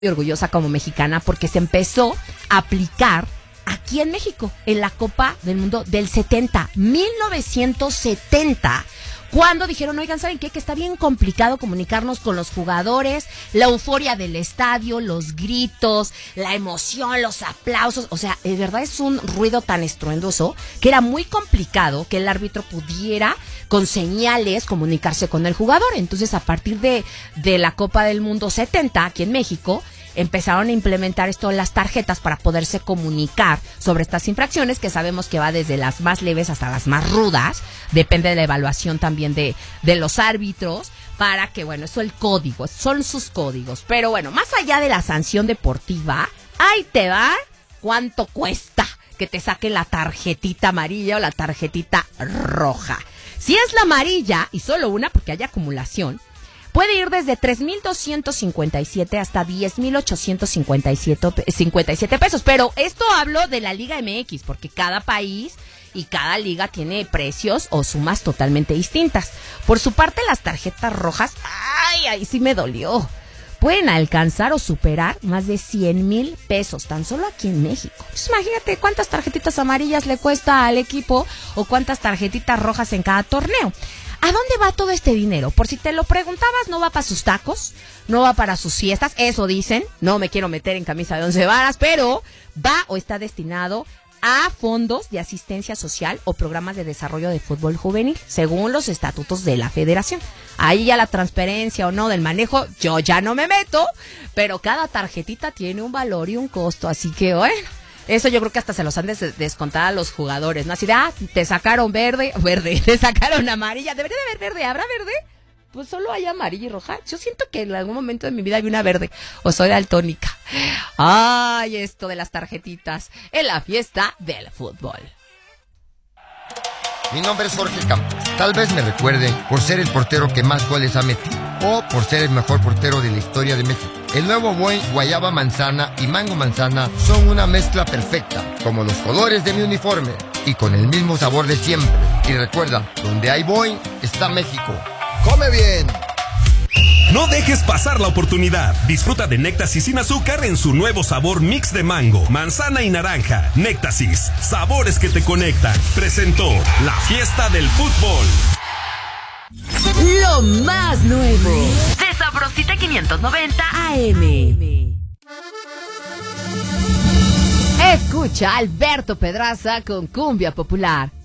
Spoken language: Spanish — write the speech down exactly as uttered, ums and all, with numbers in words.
orgullosa como mexicana porque se empezó a aplicar aquí en México, en la Copa del Mundo del setenta, mil novecientos setenta, cuando dijeron, oigan, ¿saben qué? Que está bien complicado comunicarnos con los jugadores, la euforia del estadio, los gritos, la emoción, los aplausos, o sea, de verdad es un ruido tan estruendoso que era muy complicado que el árbitro pudiera con señales comunicarse con el jugador. Entonces, a partir de, de la Copa del Mundo setenta, aquí en México, empezaron a implementar esto, las tarjetas, para poderse comunicar sobre estas infracciones, que sabemos que va desde las más leves hasta las más rudas, depende de la evaluación también de, de los árbitros, para que, bueno, eso el código, son sus códigos. Pero bueno, más allá de la sanción deportiva, ahí te va cuánto cuesta que te saquen la tarjetita amarilla o la tarjetita roja. Si es la amarilla, y solo una porque hay acumulación, puede ir desde tres mil doscientos cincuenta y siete hasta diez mil ochocientos cincuenta y siete pesos. Pero esto hablo de la Liga M X, porque cada país y cada liga tiene precios o sumas totalmente distintas. Por su parte, las tarjetas rojas, ay, ahí sí me dolió, pueden alcanzar o superar más de cien mil pesos, tan solo aquí en México. Pues imagínate cuántas tarjetitas amarillas le cuesta al equipo o cuántas tarjetitas rojas en cada torneo. ¿A dónde va todo este dinero? Por si te lo preguntabas, no va para sus tacos, no va para sus fiestas, eso dicen, no me quiero meter en camisa de once varas, pero va o está destinado a fondos de asistencia social o programas de desarrollo de fútbol juvenil, según los estatutos de la federación. Ahí ya la transferencia o no del manejo, yo ya no me meto, pero cada tarjetita tiene un valor y un costo, así que bueno, eso yo creo que hasta se los han des- descontado a los jugadores, ¿no? Así de, ah, te sacaron verde, verde, te sacaron amarilla, debería de haber verde, ¿habrá verde? Pues solo hay amarilla y roja. Yo siento que en algún momento de mi vida vi una verde, o soy daltónica. Ay, esto de las tarjetitas en la fiesta del fútbol. Mi nombre es Jorge Campos. Tal vez me recuerde por ser el portero que más goles ha metido, o por ser el mejor portero de la historia de México. El nuevo Boing Guayaba Manzana y Mango Manzana son una mezcla perfecta, como los colores de mi uniforme, y con el mismo sabor de siempre. Y recuerda, donde hay Boing, está México. ¡Come bien! No dejes pasar la oportunidad. Disfruta de Néctasis sin azúcar en su nuevo sabor mix de mango, manzana y naranja. Néctasis, sabores que te conectan. Presentó la fiesta del fútbol. Lo más nuevo de Sabrosita quinientos noventa A M. Escucha a Alberto Pedraza con Cumbia Popular.